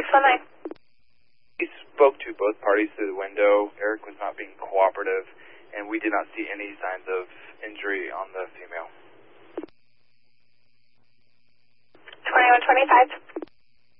619. We spoke to both parties through the window. Eric was not being cooperative, and we did not see any signs of injury on the female. 2125.